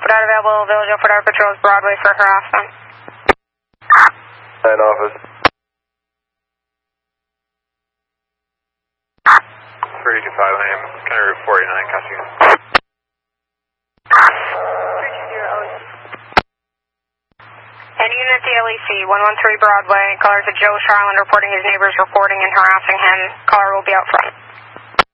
Put out available Village Oak Federal Patrols Broadway for harassment. 9 office. 325 AM, County Route 49, Costume. 320 And unit the LEC, 113 Broadway, callers of Joe Charland reporting his neighbors reporting and harassing him. Caller will be out front.